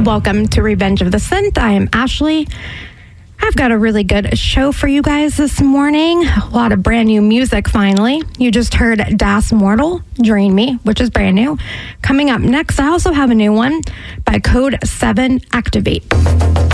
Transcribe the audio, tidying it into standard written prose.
Welcome to Revenge of the Synth. I am Ashley. I've got a really good show for you guys this morning. A lot of brand new music, finally. You just heard Das Mortal, Drain Me, which is brand new. Coming up next, I also have a new one by Code 7, Activate.